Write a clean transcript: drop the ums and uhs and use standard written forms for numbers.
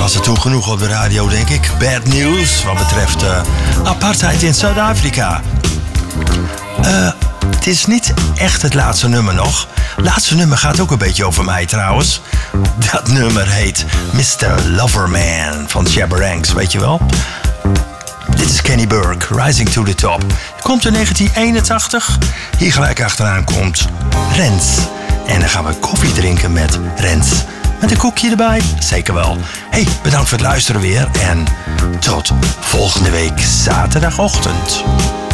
was het toen genoeg op de radio, denk ik. Bad news wat betreft apartheid in Zuid-Afrika. Het is niet echt het laatste nummer nog. Het laatste nummer gaat ook een beetje over mij trouwens. Dat nummer heet Mr. Loverman van Shabba Ranks, weet je wel? Dit is Kenny Burke, Rising to the Top. Komt in 1981. Hier gelijk achteraan komt Rens. En dan gaan we koffie drinken met Rens. Met een koekje erbij? Zeker wel. Hey, bedankt voor het luisteren weer. En tot volgende week zaterdagochtend.